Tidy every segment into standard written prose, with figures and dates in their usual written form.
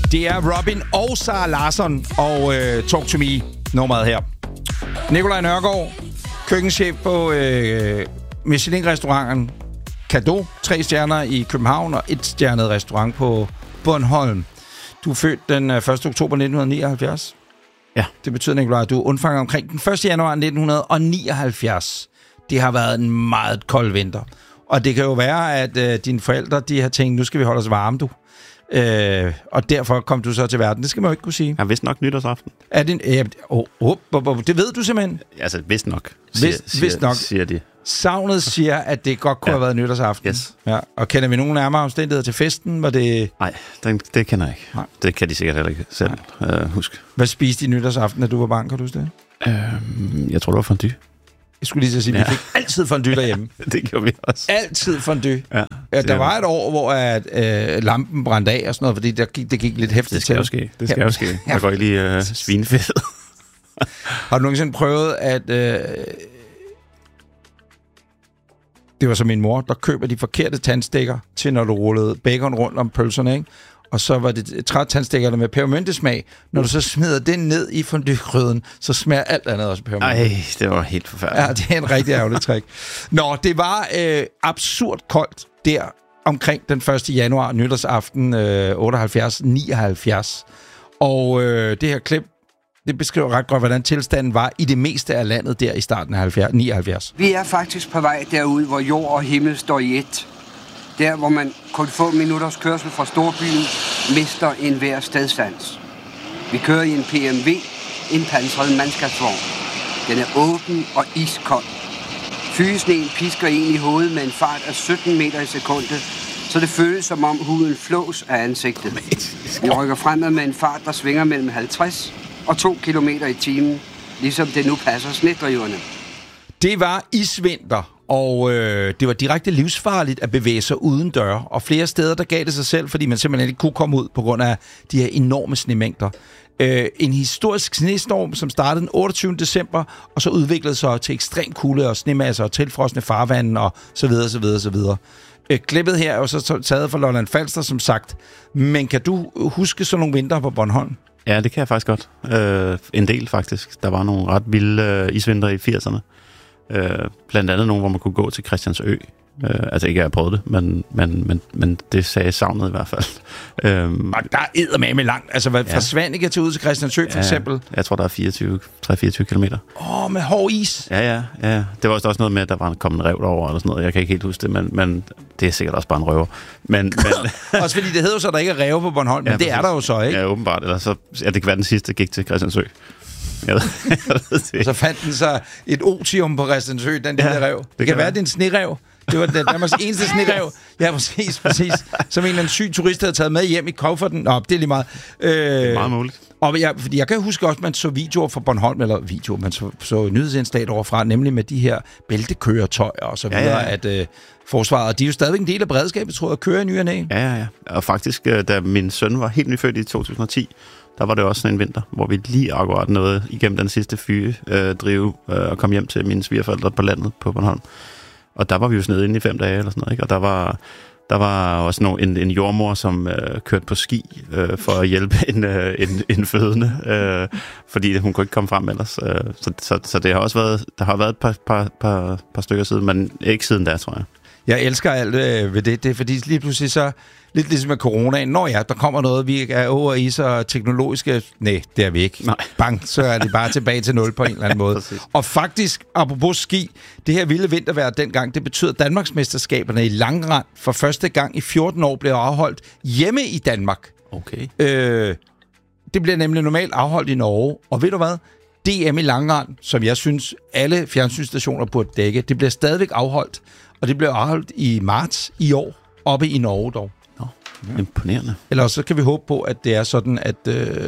Det er Robin og Sara Larsson og Talk to Me nummeret her. Nikolaj Nørgaard, køkkenchef på Michelin-restauranten Cadeau, 3 stjerner i København og 1-stjernet restaurant på Bornholm. Du er født den 1. oktober 1979. Ja. Det betyder, Nikolaj, at du er undfanget omkring den 1. januar 1979. Det har været en meget kold vinter. Og det kan jo være, at dine forældre de har tænkt, nu skal vi holde os varme, du. Og derfor kom du så til verden. Det skal man jo ikke kunne sige. Ja, vist nok nytårsaften. Er det det ved du simpelthen? Altså, vist nok. Siger de. Savnet siger, at det godt kunne have været nytårsaften. Yes. Ja. Og kender vi nogle nærmere omstændigheder til festen? Var det... Nej, det kender jeg ikke. Nej. Det kan de sikkert heller ikke selv huske. Hvad spiste de nytårsaften, da du var barn? Kan du huske det? Jeg tror, det var fondue. Jeg skulle lige så sige, at vi fik altid fondue derhjemme. Det gjorde vi også. Altid fondue. Ja, der var et år, hvor lampen brændte af og sådan noget, fordi det gik lidt hæftigt til. Det skal jo ske. Jeg går ikke lige svinefedt. Har du nogensinde prøvet, at... det var så min mor, der køber de forkerte tandstikker til, når du rullede bacon rundt om pølserne, ikke? Og så var det trætandstikkerne med pebermyntesmag. Når du så smider det ned i fondue-gryden, så smager alt andet også pebermynte. Ej, det var helt forfærdeligt. Ja, det er en rigtig ærgerlig trick. Nå, det var absurd koldt der omkring den 1. januar, nytårsaften 78-79. Og det her klip, det beskriver ret godt, hvordan tilstanden var i det meste af landet der i starten af 79. Vi er faktisk på vej derud, hvor jord og himmel står i ét. Der, hvor man kun få minutters kørsel fra storbyen mister enhver stedsans. Vi kører i en PMV, en pansret mandskabsvogn. Den er åben og iskold. Fygesneen pisker en i hovedet med en fart af 17 meter i sekundet, så det føles som om huden flås af ansigtet. Vi rykker fremad med en fart, der svinger mellem 50 og 2 kilometer i timen, ligesom det nu passer snedriverne. Det var isvinter, og det var direkte livsfarligt at bevæge sig uden døre. Og flere steder, der gav det sig selv, fordi man simpelthen ikke kunne komme ud på grund af de her enorme snemængder. En historisk snestorm, som startede den 28. december, og så udviklede sig til ekstrem kulde og snemasser og tilfrosne farvande og så videre, så videre, så videre. Klippet her er jo så taget fra Lolland Falster, som sagt. Men kan du huske sådan nogle vinter på Bornholm? Ja, det kan jeg faktisk godt. En del faktisk. Der var nogle ret vilde isvinter i 80'erne. Blandt andet nogle, hvor man kunne gå til Christiansø. Altså ikke, at jeg prøvede det, men det sagde savnet i hvert fald. Og der er eddermame langt. Altså, fra Svanike til ud til Christiansø, for eksempel? Jeg tror, der er 3-24 kilometer. Med hård is? Ja. Det var også noget med, at der var kommet en rev derover eller sådan noget. Jeg kan ikke helt huske det, men det er sikkert også bare en røver. Men også fordi det hedder jo så, at der ikke er ræve på Bornholm, men det er der jo så, ikke? Ja, åbenbart. Eller så, det kan være den sidste, gik til Christiansø. Jeg ved det. Så fandt den så et otium på Christiansø, den lille rev. Det kan være, det er en snerev. Det var Danmarks eneste snerev. Ja, præcis. Som en eller anden syg turist havde taget med hjem i kufferten. Nå, det er lige meget. Det er meget muligt. Og fordi jeg kan huske også, at man så videoer fra Bornholm, eller man så nyhedsindslag overfra, nemlig med de her bæltekøretøjer og så videre, at forsvaret, de er jo stadigvæk en del af beredskabet, tror jeg, kører i ny og næ. Ja. Og faktisk, da min søn var helt nyfødt i 2010, der var det også sådan en vinter, hvor vi lige akkurat nåede igennem den sidste drive og kom hjem til mine svigerforældre på landet på Bornholm. Og der var vi jo sådan inde i 5 dage eller sådan noget, ikke? Og der var også en jordmor, som kørte på ski for at hjælpe en fødende, fordi hun kunne ikke komme frem ellers. Så det har også været, der har været et par stykker siden, men ikke siden da, tror jeg. Jeg elsker alt ved det. Det er fordi lige pludselig så, lidt ligesom med coronaen, der kommer noget, vi er over i så teknologiske... Nej, det er vi ikke. Nej. Bang, så er det bare tilbage til 0 på en eller anden måde. Og faktisk, apropos ski, det her vilde vintervejr dengang, det betyder, at Danmarksmesterskaberne i langrend for første gang i 14 år blev afholdt hjemme i Danmark. Okay. Det bliver nemlig normalt afholdt i Norge. Og ved du hvad? DM i langrend, som jeg synes, alle fjernsynsstationer burde dække, det bliver stadigvæk afholdt. Og det bliver afholdt i marts i år, oppe i Norge dog. Imponerende. Eller så kan vi håbe på, at det er sådan, at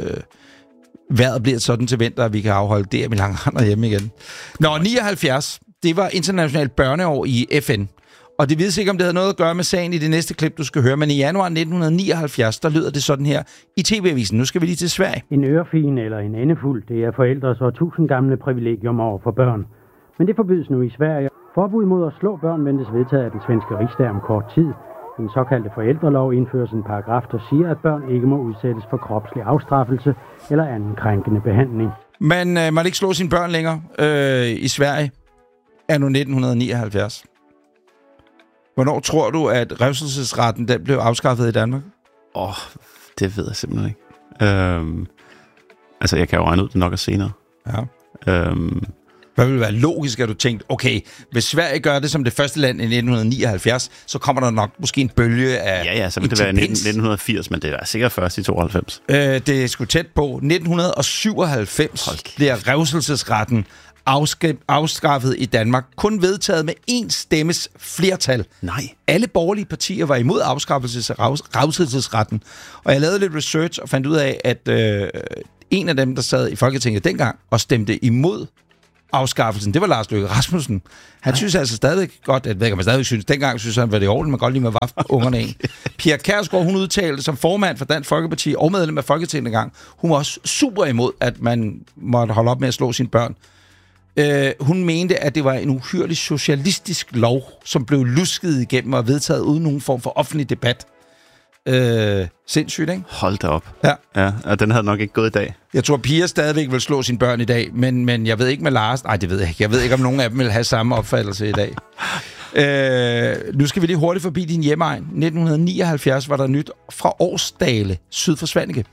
vejret bliver sådan til vinter, at vi kan afholde DM i langrend hjemme igen. 79, det var internationalt børneår i FN. Og det vides ikke, om det havde noget at gøre med sagen i det næste klip, du skal høre. Men i januar 1979, der lyder det sådan her i TV-avisen. Nu skal vi lige til Sverige. En ørefin eller en endefuld, det er forældres og 1000 gamle privilegium over for børn. Men det forbydes nu i Sverige. Forbud mod at slå børn ventes vedtaget af den svenske rigsdag om kort tid. den såkaldte forældrelov indføres en paragraf, der siger, at børn ikke må udsættes for kropslig afstraffelse eller anden krænkende behandling. Man må ikke slå sine børn længere i Sverige anno 1979. Hvornår tror du, at revselsesretten den blev afskaffet i Danmark? Det ved jeg simpelthen ikke. Altså, jeg kan jo regne ud, det nok er senere. Ja. Hvad ville være logisk, at du tænkte, okay, hvis Sverige gør det som det første land i 1979, så kommer der nok måske en bølge af Ja, så vil det være i 1980, men det er sikkert først i 92. Det er sgu tæt på. 1997 bliver revselsesretten afskaffet i Danmark. Kun vedtaget med 1 stemmes flertal. Nej. Alle borgerlige partier var imod afskaffelse af revselsesretten. Og jeg lavede lidt research og fandt ud af, at en af dem, der sad i Folketinget dengang og stemte imod afskaffelsen, det var Lars Løkke Rasmussen. Han synes altså stadig godt, at man stadig synes, dengang synes han, var det i orden, man godt lige med vaffe ungerne ind. Pia Kjærsgaard, hun udtalte som formand for Dansk Folkeparti og medlem af Folketinget engang, hun var også super imod, at man måtte holde op med at slå sine børn. Hun mente, at det var en uhyrlig socialistisk lov, som blev lusket igennem og vedtaget uden nogen form for offentlig debat. Sindssygt, ikke? Hold da op. Ja, og den havde nok ikke gået i dag. Jeg tror, Pia stadigvæk vil slå sine børn i dag, men jeg ved ikke med Lars. Nej, det ved jeg ikke. Jeg ved ikke, om nogen af dem vil have samme opfattelse i dag. Nu skal vi lige hurtigt forbi din hjemegn. 1979 var der nyt fra Årsdale, syd for Svaneke.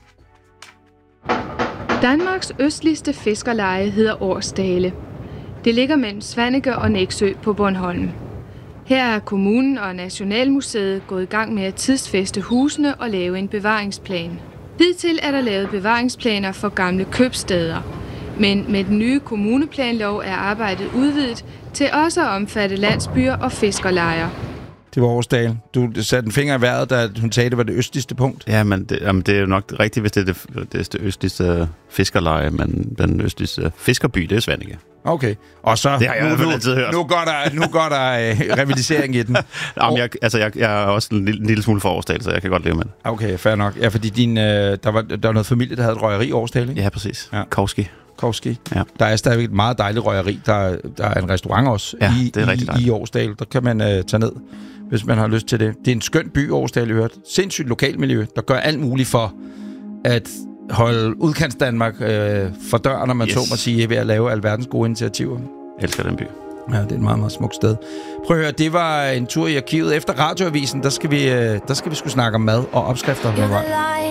Danmarks østligste fiskerleje hedder Årsdale. Det ligger mellem Svaneke og Nexø på Bornholm. Her er kommunen og Nationalmuseet gået i gang med at tidsfæste husene og lave en bevaringsplan. Hidtil er der lavet bevaringsplaner for gamle købstæder. Men med den nye kommuneplanlov er arbejdet udvidet til også at omfatte landsbyer og fiskerlejer. Det var Årsdale. Du satte en finger i vejret, da hun sagde, det var det østligste punkt. Ja, men det er jo nok rigtigt, hvis det er det østligste fiskerleje, men den østligste fiskerby, det er Svaneke. Okay. Og så det har jeg altid hørt. Nu går der revalisering i den. Jamen, jeg er også en lille smule for Årsdale, så jeg kan godt leve med det. Okay, fair nok. Ja, fordi der var noget familie, der havde et røgeri i Årsdale, ikke? Ja, præcis. Ja. Kowski. Ja. Der er stadigvæk et meget dejligt røgeri. Der er en restaurant også i Årsdale. Der kan man tage ned, hvis man har lyst til det. Det er en skøn by, Årsdale, i øvrigt. Sindssygt lokalmiljø, der gør alt muligt for at holde udkantsdanmark for døren, når man så må sige, ved at lave alverdens gode initiativer. Jeg elsker den by. Ja, det er et meget, meget smukt sted. Prøv at høre, det var en tur i arkivet. Efter radioavisen, der skal vi sgu snakke om mad og opskrifter.